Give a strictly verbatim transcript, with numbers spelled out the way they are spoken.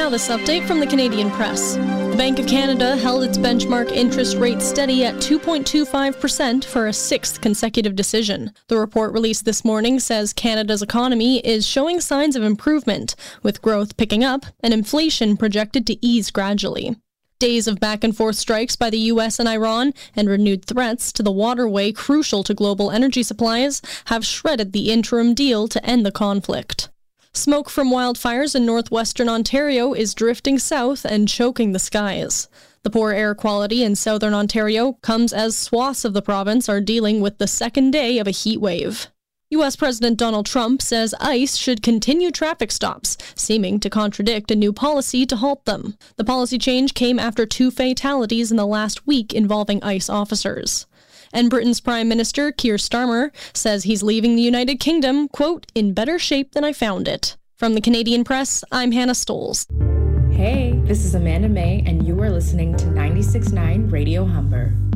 Now this update from the Canadian Press. The Bank of Canada held its benchmark interest rate steady at two point two five percent for a sixth consecutive decision. The report released this morning says Canada's economy is showing signs of improvement, with growth picking up and inflation projected to ease gradually. Days of back-and-forth strikes by the U S and Iran and renewed threats to the waterway crucial to global energy supplies have shredded the interim deal to end the conflict. Smoke from wildfires in northwestern Ontario is drifting south and choking the skies. The poor air quality in southern Ontario comes as swaths of the province are dealing with the second day of a heat wave. U S President Donald Trump says ICE should continue traffic stops, seeming to contradict a new policy to halt them. The policy change came after two fatalities in the last week involving ICE officers. And Britain's Prime Minister, Keir Starmer, says he's leaving the United Kingdom, quote, in better shape than I found it. From the Canadian Press, I'm Hannah Stoles. Hey, this is Amanda May, and you are listening to ninety-six point nine Radio Humber.